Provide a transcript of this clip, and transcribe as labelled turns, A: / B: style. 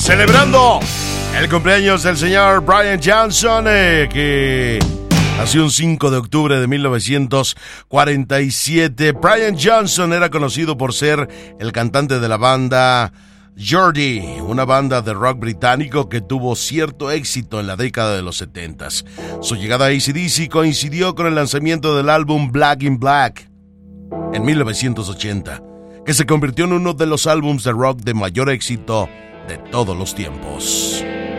A: Celebrando el cumpleaños del señor Brian Johnson, que nació un 5 de octubre de 1947. Brian Johnson era conocido por ser el cantante de la banda Geordie, una banda de rock británico que tuvo cierto éxito en la década de los 70s. Su llegada a AC/DC coincidió con el lanzamiento del álbum Black in Black en 1980, que se convirtió en uno de los álbumes de rock de mayor éxito de todos los tiempos.